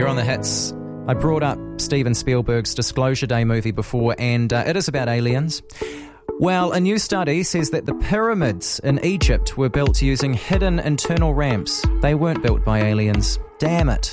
You're on the hits. I brought up Steven Spielberg's Disclosure Day movie before, and it is about aliens. Well, a new study says that the pyramids in Egypt were built using hidden internal ramps. They weren't built by aliens. Damn it.